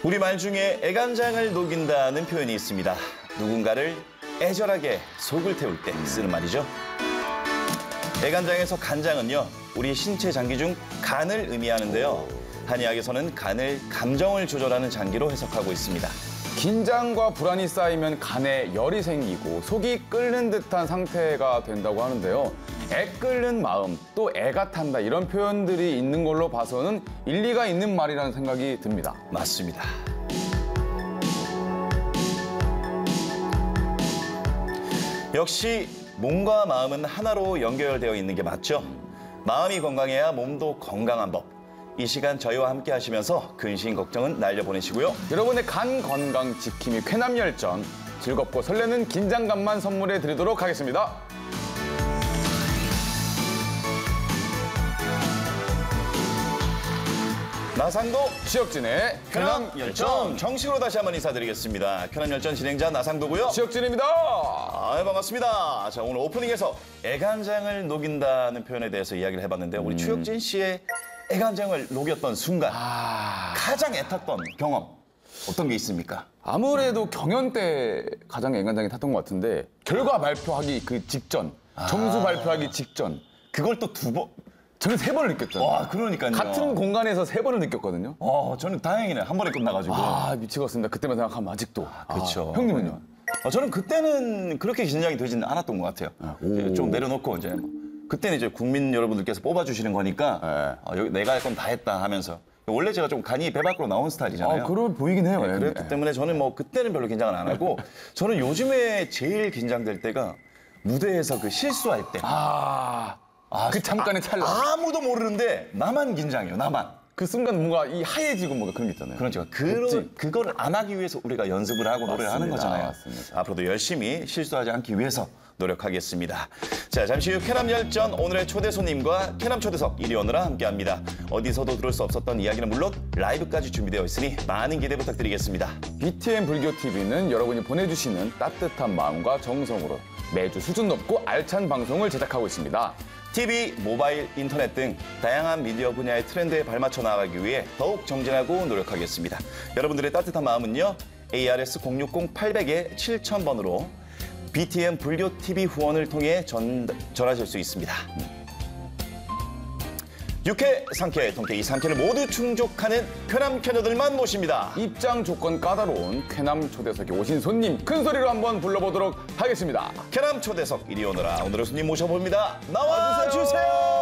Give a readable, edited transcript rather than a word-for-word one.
우리말 중에 애간장을 녹인다는 표현이 있습니다. 누군가를 애절하게 속을 태울 때 쓰는 말이죠. 애간장에서 간장은요, 우리 신체 장기 중 간을 의미하는데요. 한의학에서는 간을 감정을 조절하는 장기로 해석하고 있습니다. 긴장과 불안이 쌓이면 간에 열이 생기고 속이 끓는 듯한 상태가 된다고 하는데요. 애 끓는 마음, 또 애가 탄다 이런 표현들이 있는 걸로 봐서는 일리가 있는 말이라는 생각이 듭니다. 맞습니다. 역시 몸과 마음은 하나로 연결되어 있는 게 맞죠. 마음이 건강해야 몸도 건강한 법. 이 시간 저희와 함께 하시면서 근심 걱정은 날려보내시고요. 여러분의 간 건강 지킴이 쾌남열전, 즐겁고 설레는 긴장감만 선물해 드리도록 하겠습니다. 나상도 지역진의 쾌남열전 정식으로 다시 한번 인사드리겠습니다. 쾌남열전 진행자 나상도고요. 지역진입니다. 반갑습니다. 자, 오늘 오프닝에서 애간장을 녹인다는 표현에 대해서 이야기를 해봤는데요. 우리 추혁진 씨의 애간장을 녹였던 순간 가장 애탔던 경험 어떤 게 있습니까? 아무래도 경연 때 가장 애간장이 탔던 것 같은데 결과 발표하기 그 직전, 점수 발표하기 직전 그걸 또 두 번? 저는 3번을 느꼈잖아요. 와, 그러니까요. 같은 공간에서 3번을 느꼈거든요. 저는 다행이네. 한 번에 끝나가지고. 미치겠습니다. 그때만 생각하면 아직도. 그렇죠. 형님은요? 저는 그때는 그렇게 긴장이 되지는 않았던 것 같아요. 이제 좀 내려놓고 이제 그때는 이제 국민 여러분들께서 뽑아주시는 거니까 여기 내가 할 건 다 했다 하면서 원래 제가 좀 간이 배 밖으로 나온 스타일이잖아요. 그럼 보이긴 해요. 네, 그랬기 때문에 저는 뭐 그때는 별로 긴장을 안 하고 저는 요즘에 제일 긴장될 때가 무대에서 그 실수할 때. 그 잠깐의 찰나. 아무도 모르는데 나만 긴장해요. 나만. 그 순간 뭔가 이 하얘지고 뭔가 그런 게 있잖아요. 그렇죠. 그거를 안 하기 위해서 우리가 연습을 하고 노래를 하는 거잖아요. 맞습니다. 앞으로도 열심히 실수하지 않기 위해서 노력하겠습니다. 자, 잠시 후 쾌남열전 오늘의 초대 손님과 쾌남 초대석 이리 오느라 함께합니다. 어디서도 들을 수 없었던 이야기는 물론 라이브까지 준비되어 있으니 많은 기대 부탁드리겠습니다. BTN 불교TV는 여러분이 보내주시는 따뜻한 마음과 정성으로 매주 수준 높고 알찬 방송을 제작하고 있습니다. TV, 모바일, 인터넷 등 다양한 미디어 분야의 트렌드에 발맞춰 나아가기 위해 더욱 정진하고 노력하겠습니다. 여러분들의 따뜻한 마음은요. ARS 060-800에 7000번으로 BTN 불교TV 후원을 통해 전하실 수 있습니다. 육회, 상쾌, 통쾌 이 3회를 모두 충족하는 쾌남 쾌녀들만 모십니다. 입장 조건 까다로운 쾌남 초대석에 오신 손님 큰 소리로 한번 불러보도록 하겠습니다. 쾌남 초대석 이리 오너라 오늘의 손님 모셔봅니다. 나와주세요.